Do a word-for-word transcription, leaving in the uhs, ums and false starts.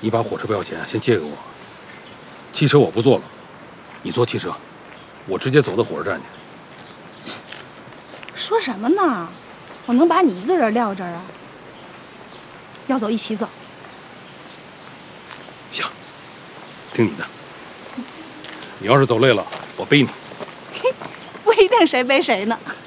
你把火车票钱先借给我，汽车我不坐了，你坐汽车，我直接走到火车站去。 说什么呢？我能把你一个人撂这儿啊？要走一起走。 行，听你的。你要是走累了，我背你。 不一定谁背谁呢。